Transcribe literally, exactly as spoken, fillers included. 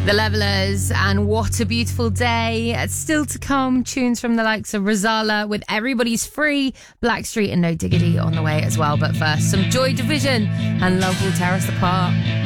The Levellers and What a Beautiful Day. Still to come, tunes from the likes of Rozalla with Everybody's Free, Blackstreet and No Diggity on the way as well. But first, some Joy Division and Love Will Tear Us Apart.